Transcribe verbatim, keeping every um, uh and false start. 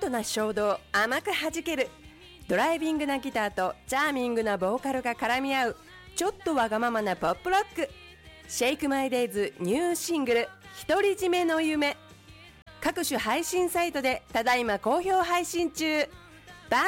トな衝動甘く弾ける、ドライビングなギターとチャーミングなボーカルが絡み合うちょっとわがままなポップロック、シェイクマイデイズニューシングル独り占めの夢、各種配信サイトでただいま好評配信中。